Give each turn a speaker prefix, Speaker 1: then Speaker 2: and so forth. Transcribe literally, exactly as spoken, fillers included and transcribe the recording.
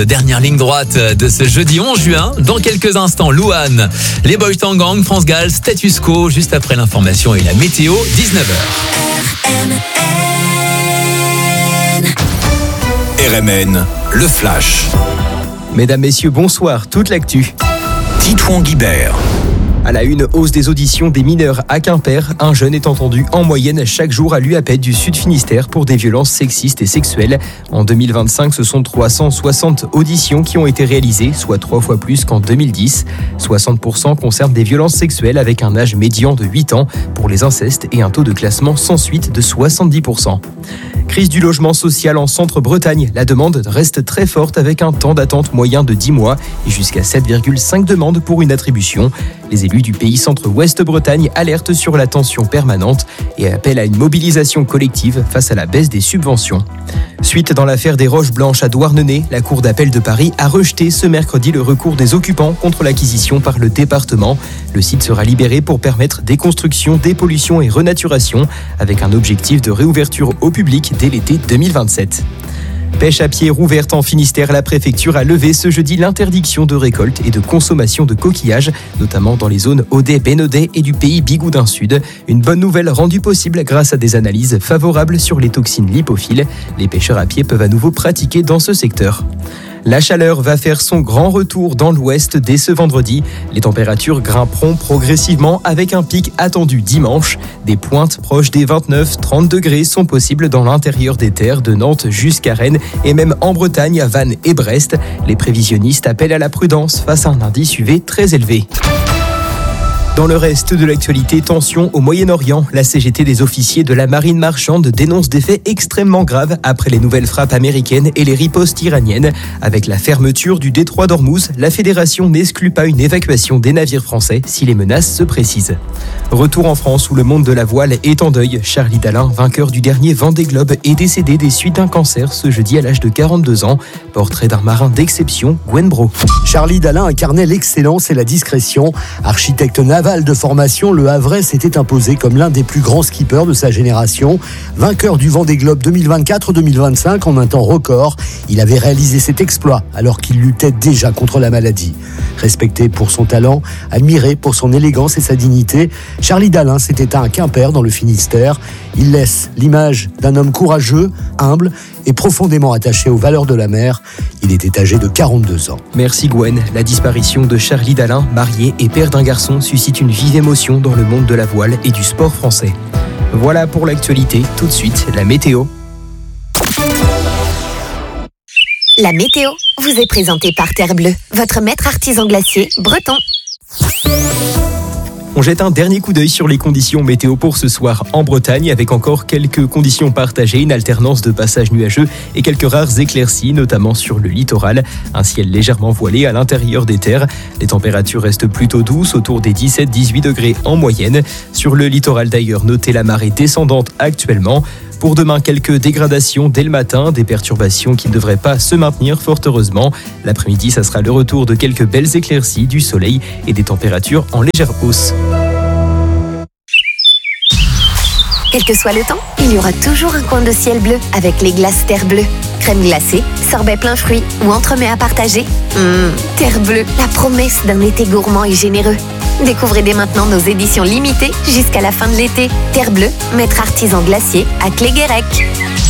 Speaker 1: Dernière ligne droite de ce jeudi onze juin. Dans quelques instants, Louane, les Boys Gang, France Gall, Status Quo, juste après l'information et la météo, dix-neuf heures.
Speaker 2: R M N, le flash.
Speaker 3: Mesdames, messieurs, bonsoir. Toute l'actu.
Speaker 2: Titouan Guibert.
Speaker 3: À la une, hausse des auditions des mineurs à Quimper. Un jeune est entendu en moyenne chaque jour à l'U A P E D du Sud Finistère pour des violences sexistes et sexuelles. En deux mille vingt-cinq, ce sont trois cent soixante auditions qui ont été réalisées, soit trois fois plus qu'en deux mille dix. soixante pour cent concernent des violences sexuelles avec un âge médian de huit ans pour les incestes et un taux de classement sans suite de soixante-dix pour cent. Crise du logement social en Centre-Bretagne. La demande reste très forte avec un temps d'attente moyen de dix mois et jusqu'à sept virgule cinq demandes pour une attribution. Les élus du pays Centre-Ouest-Bretagne alertent sur la tension permanente et appellent à une mobilisation collective face à la baisse des subventions. Suite dans l'affaire des Roches Blanches à Douarnenez, la Cour d'appel de Paris a rejeté ce mercredi le recours des occupants contre l'acquisition par le département. Le site sera libéré pour permettre déconstruction, dépollution et renaturation avec un objectif de réouverture au public dès l'été deux mille vingt-sept. Pêche à pied rouverte en Finistère, la préfecture a levé ce jeudi l'interdiction de récolte et de consommation de coquillages, notamment dans les zones Audet, Bénodet et du pays Bigoudin Sud. Une bonne nouvelle rendue possible grâce à des analyses favorables sur les toxines lipophiles. Les pêcheurs à pied peuvent à nouveau pratiquer dans ce secteur. La chaleur va faire son grand retour dans l'ouest dès ce vendredi. Les températures grimperont progressivement avec un pic attendu dimanche. Des pointes proches des vingt-neuf à trente degrés sont possibles dans l'intérieur des terres de Nantes jusqu'à Rennes et même en Bretagne à Vannes et Brest. Les prévisionnistes appellent à la prudence face à un indice U V très élevé. Dans le reste de l'actualité, tension au Moyen-Orient. La C G T des officiers de la marine marchande dénonce des faits extrêmement graves après les nouvelles frappes américaines et les ripostes iraniennes. Avec la fermeture du détroit d'Ormuz, la fédération n'exclut pas une évacuation des navires français si les menaces se précisent. Retour en France où le monde de la voile est en deuil. Charlie Dalin, vainqueur du dernier Vendée Globe, est décédé des suites d'un cancer ce jeudi à l'âge de quarante-deux ans. Portrait d'un marin d'exception, Gwen Bro.
Speaker 4: Charlie Dalin incarnait l'excellence et la discrétion. Architecte naval de formation, le Havrais s'était imposé comme l'un des plus grands skippers de sa génération. Vainqueur du Vendée Globe deux mille vingt-quatre deux mille vingt-cinq en un temps record, il avait réalisé cet exploit alors qu'il luttait déjà contre la maladie. Respecté pour son talent, admiré pour son élégance et sa dignité, Charlie Dalin s'est éteint à Quimper dans le Finistère. Il laisse l'image d'un homme courageux, humble et profondément attaché aux valeurs de la mer. Il était âgé de quarante-deux ans.
Speaker 3: Merci Gwen. La disparition de Charlie Dalin, marié et père d'un garçon, suscite une vive émotion dans le monde de la voile et du sport français. Voilà pour l'actualité. Tout de suite, la météo.
Speaker 5: La météo vous est présentée par Terre Bleue, votre maître artisan glacier breton.
Speaker 3: On jette un dernier coup d'œil sur les conditions météo pour ce soir en Bretagne avec encore quelques conditions partagées, une alternance de passages nuageux et quelques rares éclaircies, notamment sur le littoral. Un ciel légèrement voilé à l'intérieur des terres. Les températures restent plutôt douces, autour des dix-sept à dix-huit degrés en moyenne. Sur le littoral d'ailleurs, notez la marée descendante actuellement. Pour demain, quelques dégradations dès le matin, des perturbations qui ne devraient pas se maintenir fort heureusement. L'après-midi, ça sera le retour de quelques belles éclaircies, du soleil et des températures en légère hausse.
Speaker 5: Quel que soit le temps, il y aura toujours un coin de ciel bleu avec les glaces Terre Bleue. Crème glacée, sorbet plein fruits ou entremets à partager. Mmh, Terre Bleue, la promesse d'un été gourmand et généreux. Découvrez dès maintenant nos éditions limitées jusqu'à la fin de l'été. Terre Bleue, maître artisan glacier à Cléguérec.